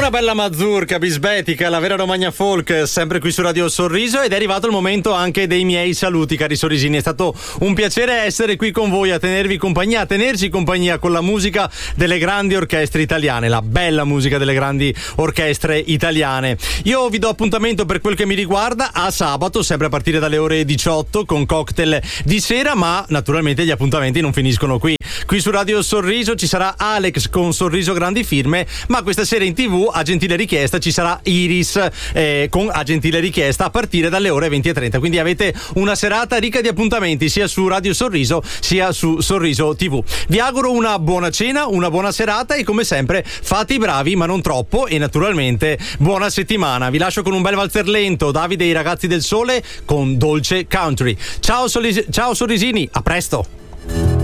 Una bella mazurka bisbetica, la vera Romagna folk, sempre qui su Radio Sorriso, ed è arrivato il momento anche dei miei saluti, cari sorrisini. È stato un piacere essere qui con voi a tenervi compagnia, a tenerci compagnia con la musica delle grandi orchestre italiane, la bella musica delle grandi orchestre italiane. Io vi do appuntamento, per quel che mi riguarda, a sabato, sempre a partire dalle ore 18 con cocktail di sera, ma naturalmente gli appuntamenti non finiscono qui. Qui su Radio Sorriso ci sarà Alex con Sorriso Grandi Firme, ma questa sera in TV a gentile richiesta ci sarà Iris con a gentile richiesta a partire dalle ore 20:30, quindi avete una serata ricca di appuntamenti sia su Radio Sorriso sia su Sorriso TV. Vi auguro una buona cena, una buona serata e come sempre fate i bravi ma non troppo, e naturalmente buona settimana. Vi lascio con un bel valzer lento, Davide e i ragazzi del sole con Dolce Country. Ciao sorrisini, a presto.